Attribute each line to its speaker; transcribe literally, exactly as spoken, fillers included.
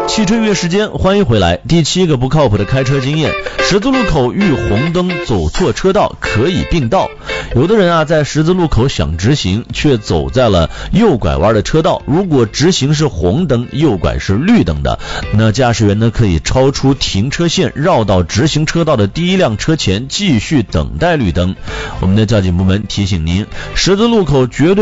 Speaker 1: 汽车约时间，欢迎回来。第七个不靠谱的开车经验：十字路口遇红灯走错车道可以并道。有的人啊，在十字路口想直行，却走在了右拐弯的车道。如果直行是红灯，右拐是绿灯的，那驾驶员呢可以超出停车线，绕到直行车道的第一辆车前，继续等待绿灯。我们的交警部门提醒您，十字路口绝对